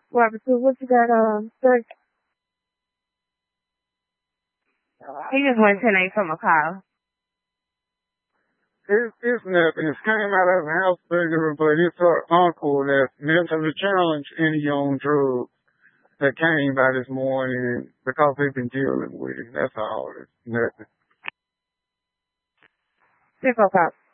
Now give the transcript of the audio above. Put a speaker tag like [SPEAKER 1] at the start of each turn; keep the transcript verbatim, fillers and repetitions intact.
[SPEAKER 1] Robert, so what you got, um, third? He just went to name from a call.
[SPEAKER 2] It's, it's nothing. It came out of the house figure, but it's her uncle that's mentally challenged and he on drugs that came by this morning because they've been dealing with it. That's all. It's nothing.
[SPEAKER 1] Zippo Pop.